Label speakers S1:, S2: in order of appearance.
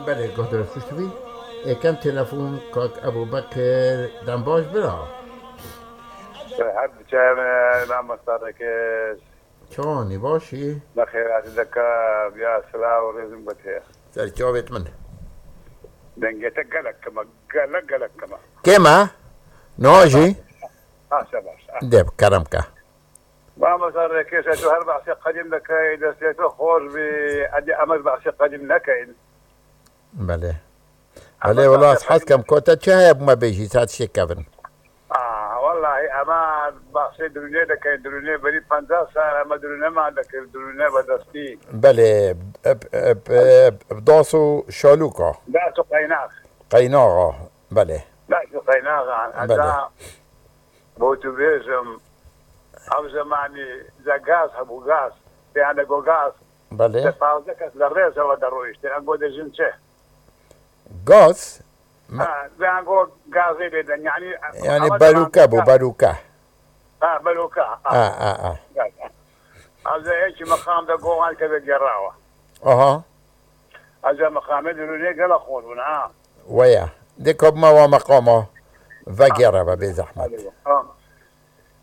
S1: بله قدر خوشتوی کم تلفون کاک ابو بکر دنباش برا
S2: حد شايف لا مصدرك
S1: چانی باشی؟
S2: بخير ذكاء يا سلام ورزم بتيه
S1: سر جوابت من
S2: دنجتك قلق كما قلق كما
S1: كما نوجي
S2: شباش
S1: دب كرمك
S2: ما مصدرك سيتو هربع سي قديم لك اذا سيتو خور بأدي امر بعسي قديم لك
S1: بله بله والله حس كم كوتا شايب ما بيجي سات شكفن
S2: والله اما بعسي دروني لك دروني بري 50 سنه ما دروني ما عندك دروني بدستي
S1: بله بداسو شالوكا
S2: لا تقيناخ
S1: قيناغا بله
S2: لا تقيناخ عن هذا بوتو بيزم او زماني زغاز ابو غاز يعني غاز
S1: بله
S2: تفاوزك للرئيسه ودرويش تنقول جنسه
S1: غاز
S2: بانقول غازي بدن
S1: يعني باروكا بو باروكا
S2: بلوكا هذا ايش مقام ده قوان كذا جراوه هذا مقام دروني قال اخونا
S1: ويا ديكوب ما هو مقامه فقيرة بزحمة